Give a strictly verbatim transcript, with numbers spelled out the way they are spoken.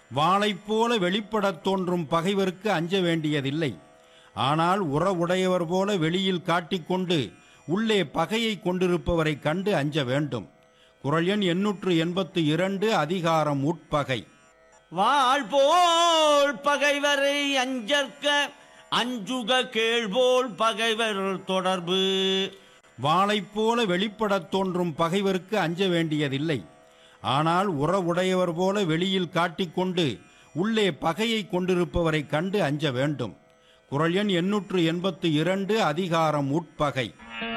வாளைப் போல வெளிப்படத் தோன்றும் பகைவருக்கு அஞ்ச வேண்டியதில்லை. ஆனால் உறவுடையவர் போல வெளியில் காட்டிக்கொண்டு உள்ளே பகையை கொண்டிருப்பவரை கண்டு அஞ்ச வேண்டும். குறள் எண் எண்ணூற்று எண்பத்து இரண்டு, அதிகாரம் உட்பகை. வாழ்போல் பகைவரை அஞ்சற்க அஞ்சுக கேள்போல் பகைவர் தொடர்பு. வாளைப் போல வெளிப்படத் தோன்றும் பகைவருக்கு அஞ்ச வேண்டியதில்லை. ஆனால் உறவுடையவர் போல வெளியில் காட்டிக்கொண்டு உள்ளே பகையை கொண்டிருப்பவரை கண்டு அஞ்ச வேண்டும். குறள் எண் எண்ணூற்று எண்பத்து இரண்டு, அதிகாரம் உட்பகை.